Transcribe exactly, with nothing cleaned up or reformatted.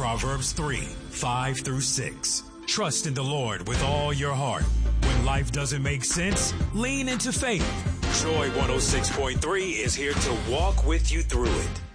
Proverbs three, five through six. Trust in the Lord with all your heart. When life doesn't make sense, lean into faith. Joy one oh six point three is here to walk with you through it.